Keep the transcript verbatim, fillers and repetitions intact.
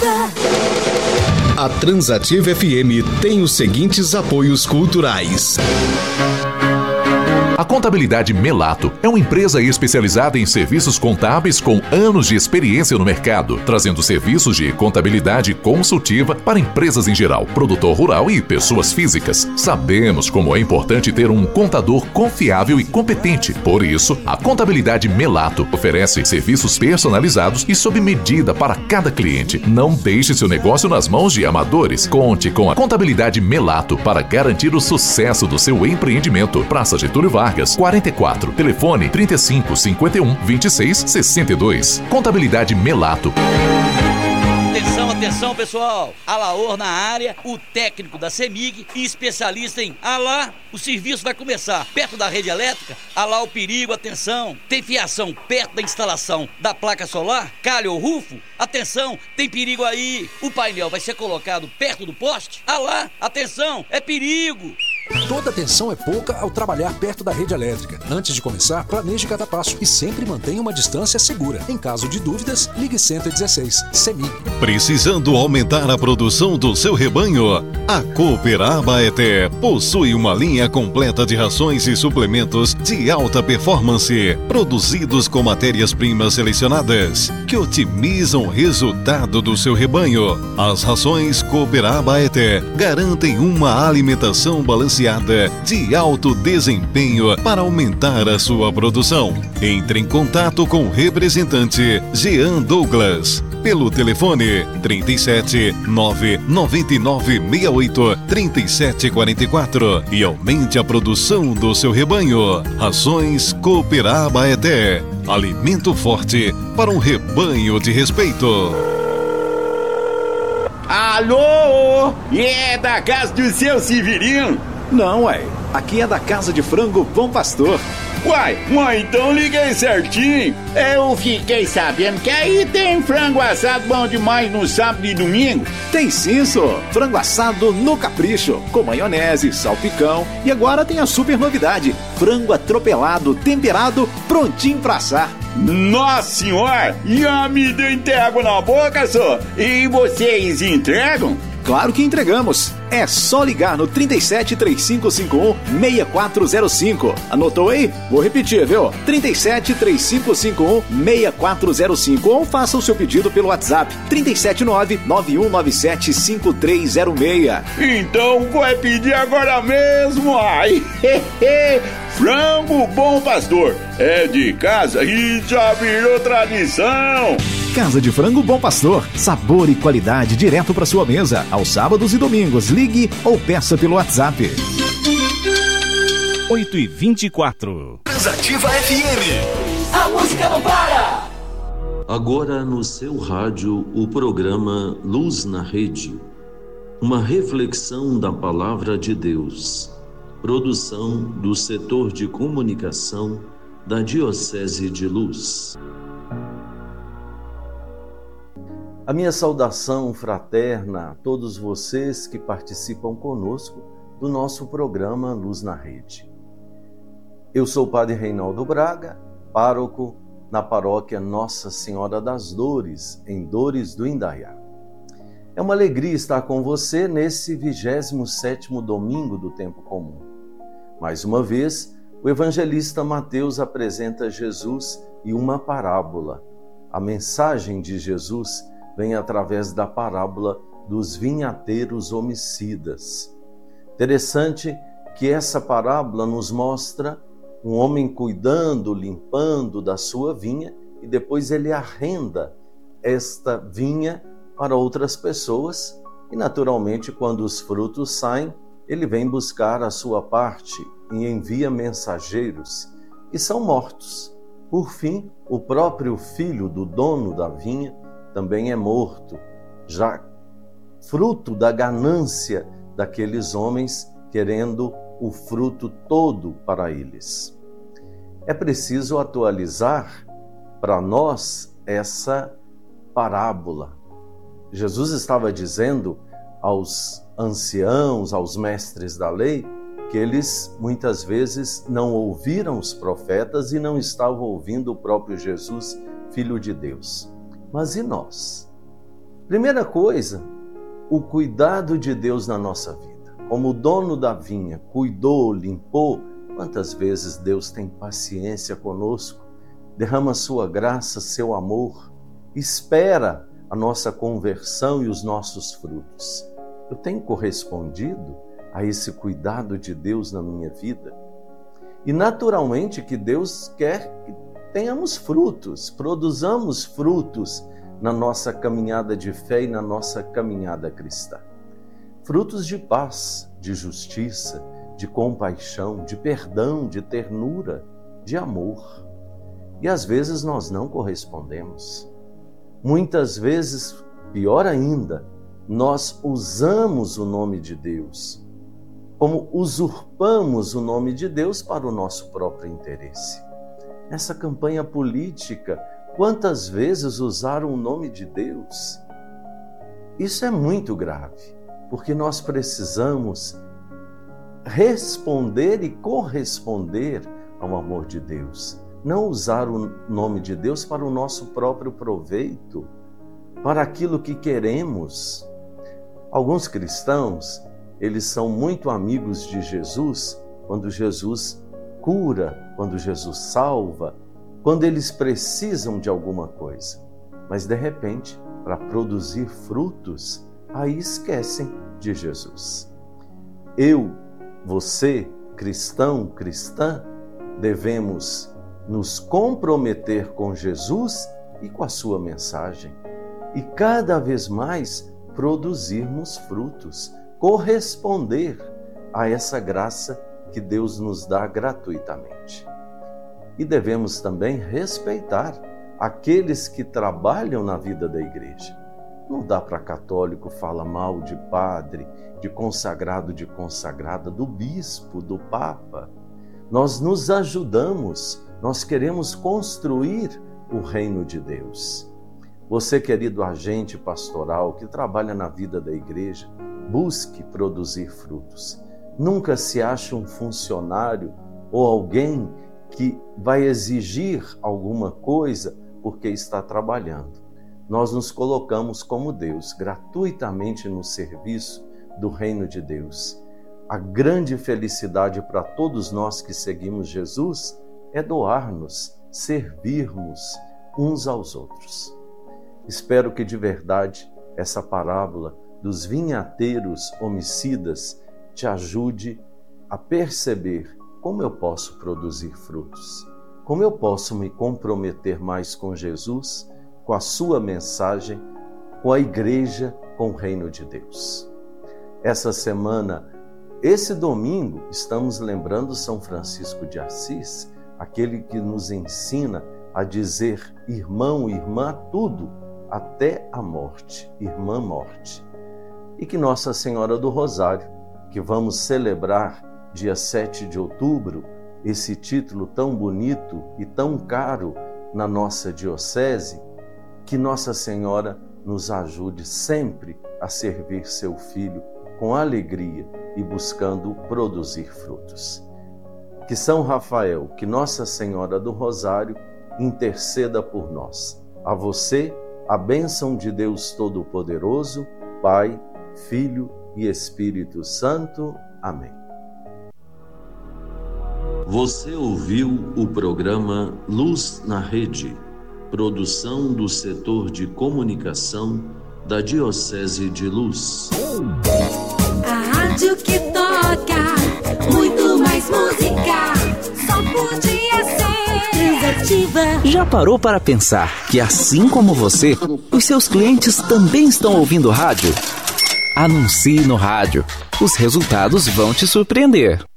vida. A Transativa F M tem os seguintes apoios culturais. A Contabilidade Melato é uma empresa especializada em serviços contábeis com anos de experiência no mercado, trazendo serviços de contabilidade consultiva para empresas em geral, produtor rural e pessoas físicas. Sabemos como é importante ter um contador confiável e competente. Por isso, a Contabilidade Melato oferece serviços personalizados e sob medida para cada cliente. Não deixe seu negócio nas mãos de amadores. Conte com a Contabilidade Melato para garantir o sucesso do seu empreendimento. Praça Getúlio Vargas, quarenta e quatro, telefone trinta e cinco, cinquenta e um, vinte e seis, sessenta e dois. Contabilidade Melato. Atenção, atenção, pessoal! Alaor na área, o técnico da CEMIG e especialista em Alá. O serviço vai começar perto da rede elétrica. Alá o perigo, atenção! Tem fiação perto da instalação da placa solar? Calha ou rufo? Atenção, tem perigo aí! O painel vai ser colocado perto do poste? Alá, atenção, é perigo! Toda atenção é pouca ao trabalhar perto da rede elétrica. Antes de começar, planeje cada passo e sempre mantenha uma distância segura. Em caso de dúvidas, ligue cento e dezesseis. CEMIG. Precisando aumentar a produção do seu rebanho? A Cooper Abaeté possui uma linha completa de rações e suplementos de alta performance, produzidos com matérias-primas selecionadas, que otimizam o resultado do seu rebanho. As rações Cooper Abaeté garantem uma alimentação balanceada de alto desempenho para aumentar a sua produção. Entre em contato com o representante Jean Douglas pelo telefone trinta e sete, nove nove nove seis oito, trinta e sete quarenta e quatro e aumente a produção do seu rebanho. Rações Cooper Abaeté, alimento forte para um rebanho de respeito. Alô? É da casa do seu Severino? Não, ué. Aqui é da Casa de Frango Bom Pastor. Uai, uai, então liguei certinho. Eu fiquei sabendo que aí tem frango assado bom demais no sábado e domingo. Tem sim, só. Frango assado no capricho, com maionese, salpicão. E agora tem a super novidade: frango atropelado, temperado, prontinho pra assar. Nossa senhora! Já me deu até água na boca, só. E vocês entregam? Claro que entregamos. É só ligar no trinta e sete, trinta e cinco cinquenta e um, sessenta e quatro zero cinco. Anotou aí? Vou repetir, viu? trinta e sete, trinta e cinco cinquenta e um, sessenta e quatro zero cinco. Ou faça o seu pedido pelo WhatsApp trinta e sete nove, nove um nove sete, cinco três zero seis. Então vou pedir agora mesmo. Ai, Frango Bom Pastor é de casa e já virou tradição. Casa de Frango Bom Pastor, sabor e qualidade direto para sua mesa. Aos sábados e domingos, ligue ou peça pelo WhatsApp. oito e vinte e quatro. Transativa F M. A música não para. Agora no seu rádio, o programa Luz na Rede. Uma reflexão da Palavra de Deus. Produção do setor de comunicação da Diocese de Luz. A minha saudação fraterna a todos vocês que participam conosco do nosso programa Luz na Rede. Eu sou o Padre Reinaldo Braga, pároco na paróquia Nossa Senhora das Dores, em Dores do Indaiá. É uma alegria estar com você nesse vigésimo sétimo domingo do tempo comum. Mais uma vez, o evangelista Mateus apresenta Jesus e uma parábola. A mensagem de Jesus vem através da parábola dos vinhateiros homicidas. Interessante que essa parábola nos mostra um homem cuidando, limpando da sua vinha e depois ele arrenda esta vinha para outras pessoas e, naturalmente, quando os frutos saem, ele vem buscar a sua parte e envia mensageiros que são mortos. Por fim, o próprio filho do dono da vinha também é morto, já fruto da ganância daqueles homens querendo o fruto todo para eles. É preciso atualizar para nós essa parábola. Jesus estava dizendo aos anciãos, aos mestres da lei, que eles muitas vezes não ouviram os profetas e não estavam ouvindo o próprio Jesus, Filho de Deus. Mas e nós? Primeira coisa, o cuidado de Deus na nossa vida. Como o dono da vinha cuidou, limpou, quantas vezes Deus tem paciência conosco, derrama sua graça, seu amor, espera a nossa conversão e os nossos frutos. Eu tenho correspondido a esse cuidado de Deus na minha vida? E naturalmente que Deus quer que tenhamos frutos, produzamos frutos na nossa caminhada de fé e na nossa caminhada cristã. Frutos de paz, de justiça, de compaixão, de perdão, de ternura, de amor. E às vezes nós não correspondemos. Muitas vezes, pior ainda, nós usamos o nome de Deus, como usurpamos o nome de Deus para o nosso próprio interesse. Nessa campanha política, quantas vezes usaram o nome de Deus? Isso é muito grave, porque nós precisamos responder e corresponder ao amor de Deus. Não usar o nome de Deus para o nosso próprio proveito, para aquilo que queremos. Alguns cristãos, eles são muito amigos de Jesus quando Jesus cura, quando Jesus salva, quando eles precisam de alguma coisa. Mas de repente, para produzir frutos, aí esquecem de Jesus. Eu, você, cristão, cristã, devemos nos comprometer com Jesus e com a sua mensagem e cada vez mais produzirmos frutos, corresponder a essa graça que Deus nos dá gratuitamente. E devemos também respeitar aqueles que trabalham na vida da igreja. Não dá para católico falar mal de padre, de consagrado, de consagrada, do bispo, do papa. Nós nos ajudamos, nós queremos construir o reino de Deus. Você, querido agente pastoral que trabalha na vida da igreja, busque produzir frutos. Nunca se ache um funcionário ou alguém que vai exigir alguma coisa porque está trabalhando. Nós nos colocamos como Deus, gratuitamente no serviço do reino de Deus. A grande felicidade para todos nós que seguimos Jesus é doar-nos, servirmos uns aos outros. Espero que de verdade essa parábola dos vinhateiros homicidas te ajude a perceber como eu posso produzir frutos, como eu posso me comprometer mais com Jesus, com a sua mensagem, com a igreja, com o reino de Deus. Essa semana, esse domingo, estamos lembrando São Francisco de Assis, aquele que nos ensina a dizer irmão, irmã, tudo, até a morte, irmã morte. E que Nossa Senhora do Rosário, que vamos celebrar dia sete de outubro, esse título tão bonito e tão caro na nossa diocese, que Nossa Senhora nos ajude sempre a servir seu Filho com alegria e buscando produzir frutos. Que São Rafael, que Nossa Senhora do Rosário interceda por nós. A você, a bênção de Deus Todo-Poderoso, Pai, Filho e Espírito Santo. Amém. Você ouviu o programa Luz na Rede, produção do setor de comunicação da Diocese de Luz. A rádio que toca muito mais música, só podia ser Transativa. Já parou para pensar que, assim como você, os seus clientes também estão ouvindo rádio? Anuncie no rádio. Os resultados vão te surpreender.